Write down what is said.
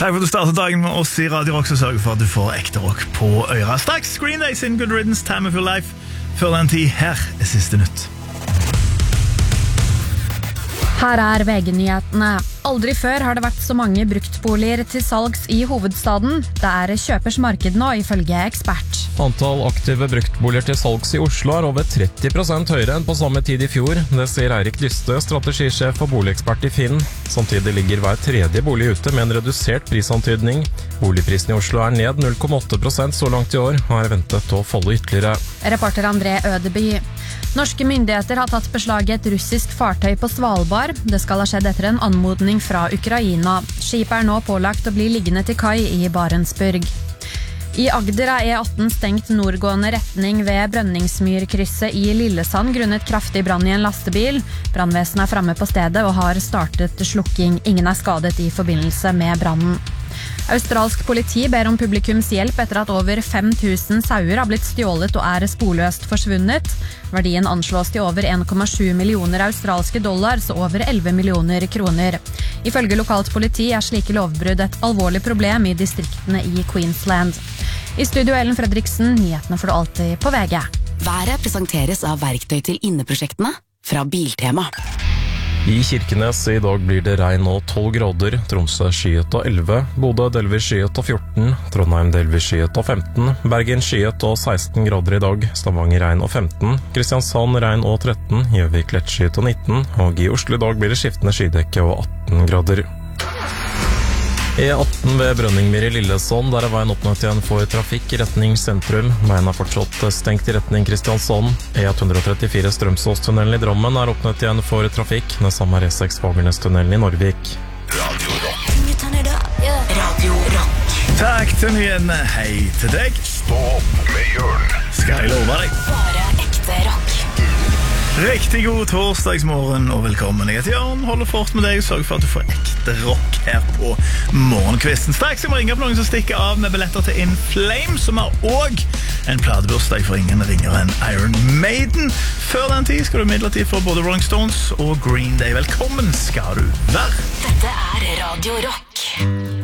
Takk for at du startet dagen med oss i Radio Rock, så sørger for at du får ekte rock på øra. Straks Green Day sin Good Riddance, Time of Your Life. Før den tid, her siste nytt. Her VG-nyhetene. Aldri før har det vært så mange bruktboliger til salgs i hovedstaden. Det kjøpers marked nå, ifølge ekspert. Antall aktive bruktboliger til salgs i Oslo over 30% høyere enn på samme tid i fjor. Det sier Eirik Dyste, strategisjef og boligekspert i Finn. Samtidig ligger hver tredje bolig ute med en redusert prisantydning. Boligprisen i Oslo ned 0,8% så langt i år, og ventet å falle ytterligere. Reporter André Ødeby. Norske myndigheter har tatt beslag i et russisk fartøy på Svalbard. Det skal ha skjedd etter en anmodning fra Ukraina. Skipet nå pålagt å bli liggende til kai i Barentsburg. I Agder E18 stengt nordgående retning ved Brønningsmyrkrysset i Lillesand grunnet kraftig brann i en lastebil. Brannvesenet framme på stedet og har startet slukking. Ingen skadet i forbindelse med brannen. Australsk politi ber om publikums hjelp etter at over 5000 sauer har blitt stjålet og sporløst forsvunnet. Verdien anslås til over 1,7 millioner australske dollar, så over 11 millioner kroner. Ifølge lokalt politi slike lovbrudd et alvorlig problem i distriktene i Queensland. I studio Ellen Fredriksen, nyhetene får du alltid på VG. Været presenteres av verktøy til inneprosjektene fra Biltema. I Kirkenes i dag blir det regn og 12 grader, Tromsø skyet og 11, Bodø delvis skyet og 14, Trondheim delvis skyet og 15, Bergen skyet og 16 grader i dag, Stavanger regn og 15, Kristiansand regn og 13, Gjøvik lett skyet og 19, og i Oslo i dag blir det skiftende skydekke og 18 grader. E18 ved Brønningmyr i Lillesand, der veien åpnet igjen for trafikk i retning sentrum. Veien fortsatt stengt i retning Kristiansand. E134 Strømsåstunnelen i Drammen åpnet igjen for trafikk. Det samme E6 Fagernestunnelen i Norvik. Radio Rock. Radio Rock. Takk til nyhetene. Hei til deg. Stå opp med Jørn. Skal jeg love deg. Bare ekte rock. Riktig god torsdagsmorgen og velkommen. Jeg heter Jørn, holder fort med deg og sørger for at du får ekte rock her på morgenkvisten. Straks jeg må ringe på noen som stikker av med billetter til In Flames, som også en platebursdag for ingen ringer enn Iron Maiden. Før den tid skal du midlertid få både Rolling Stones og Green Day. Velkommen skal du være. Dette Radio Rock.